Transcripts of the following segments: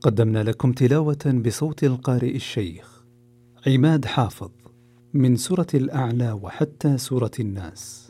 قدمنا لكم تلاوة بصوت القارئ الشيخ عماد حافظ من سورة الأعلى وحتى سورة الناس.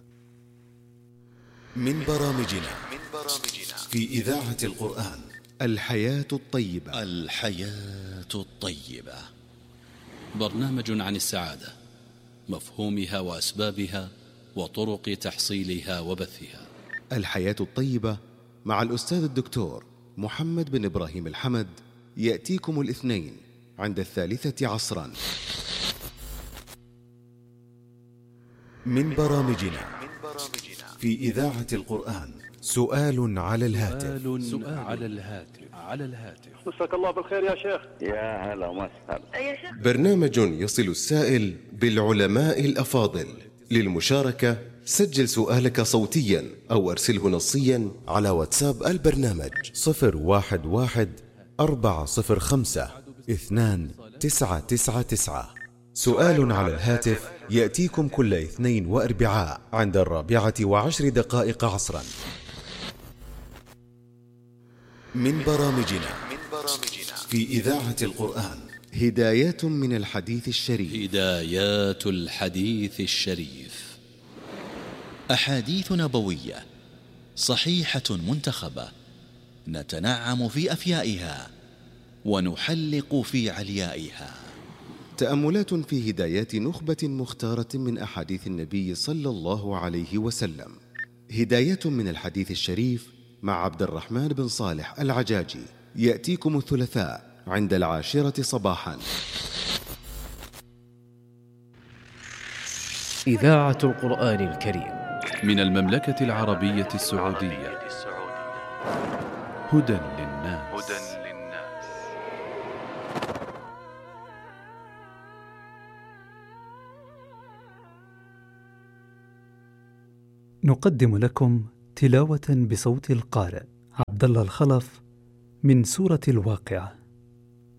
من برامجنا في إذاعة القرآن الحياة الطيبة. الحياة الطيبة برنامج عن السعادة، مفهومها وأسبابها وطرق تحصيلها وبثها. الحياة الطيبة مع الأستاذ الدكتور محمد بن إبراهيم الحمد يأتيكم الاثنين عند 3 عصرا. من برامجنا في إذاعة القرآن سؤال على الهاتف. مساك الله بالخير يا شيخ. يا هلا وسهلا يا شيخ. برنامج يصل السائل بالعلماء الأفاضل. للمشاركة سجل سؤالك صوتيا أو أرسله نصيا على واتساب البرنامج 011-405-2999. سؤال على الهاتف يأتيكم كل اثنين وأربعاء عند 4:10 عصرا. من برامجنا في إذاعة القرآن هدايات من الحديث الشريف. هدايات الحديث الشريف، أحاديث نبوية صحيحة منتخبة، نتنعم في أفيائها ونحلق في عليائها. تأملات في هدايات نخبة مختارة من أحاديث النبي صلى الله عليه وسلم. هدايات من الحديث الشريف مع عبد الرحمن بن صالح العجاجي يأتيكم الثلاثاء عند 10 صباحا. إذاعة القرآن الكريم من المملكة العربية السعودية. هدى للناس. نقدم لكم تلاوة بصوت القارئ عبد الله الخلف من سورة الواقعة.